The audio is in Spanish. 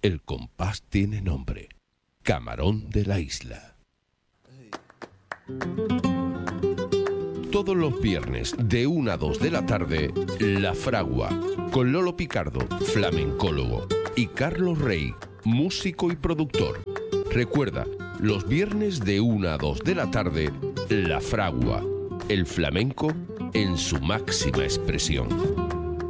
El compás tiene nombre. Camarón de la Isla. Todos los viernes de 1 a 2 de la tarde, La Fragua, con Lolo Picardo, flamencólogo, y Carlos Rey, músico y productor. Recuerda, los viernes de 1 a 2 de la tarde, La Fragua, el flamenco en su máxima expresión.